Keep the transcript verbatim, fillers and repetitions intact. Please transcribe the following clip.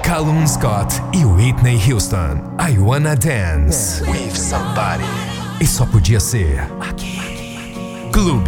Callum Scott e Whitney Houston. I Wanna Dance With Somebody. E só podia ser aqui. Clube